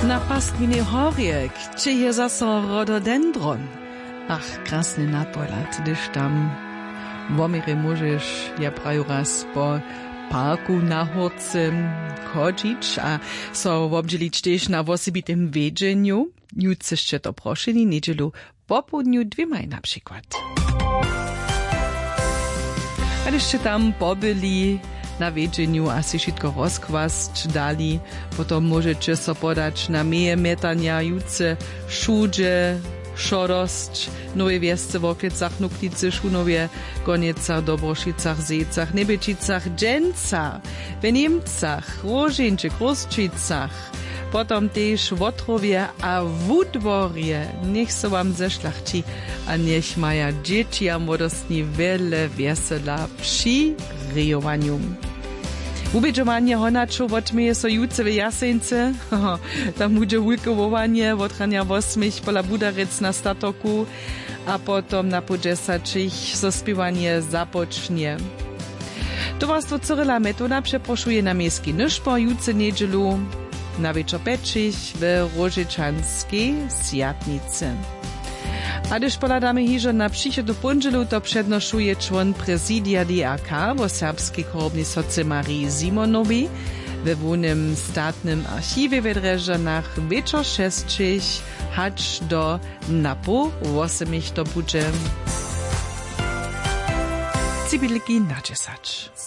Na pastwinie horjek, czy je zase rododendron. Ach, krasny napolat, gdyż tam womiry możesz, ja praju raz po parku na horce chodzić, a so obdzielić też na osobitym wiedzieniu. Jutro jeszcze to proszeni, niedzielu po południu 2 na przykład. A jeszcze tam pobyli na wiedzieniu a si wszystko rozkwasć dali, potom możecie so podać na meje metania jutce, šudzie, šorost, nowe wiesce w Oklecach, Nuklicy, Szunowie, Goniecach, Dobrošicach, Zecach, Nebečicach, Dżęcach, w Niemcach, Rożincie, Großčicach, potom też w Otrowie a w Wudworje. Niech so wam zeszlachci, a niech maja dzieci a młodostni wiele wiesela przy ryjowaniu. Ubedžovanie honačo odmieje so jutce v Jasence, tam bude hulkovowanie, odhrania 8 pola Budarec na statoku, a potom na po 10 so spiewanie zapocznie. Towarstwo Cyrila Metoda przeproszuje na miejski nyszpo jutce niedzielu na wieczor 5 w Rożyczanskiej Sjatnicy. A gdyż poladamy hižo na przychodu pondzielu, to przednoszuje człon prezydia DRK w serbskiej chorobnicoce Marii Simonowi we wójnym statnym archiwie w Dreżanach wieczor 6 hacz do napo 8 to bude. Cybilki na 10.